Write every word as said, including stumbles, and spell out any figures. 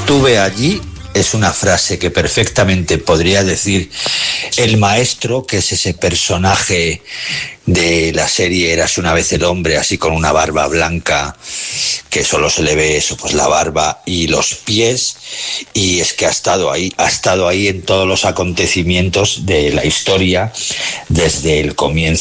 Estuve allí es una frase que perfectamente podría decir el maestro, que es ese personaje de la serie Érase una vez el hombre, así con una barba blanca, que solo se le ve eso, pues la barba y los pies, y es que ha estado ahí, ha estado ahí en todos los acontecimientos de la historia desde el comienzo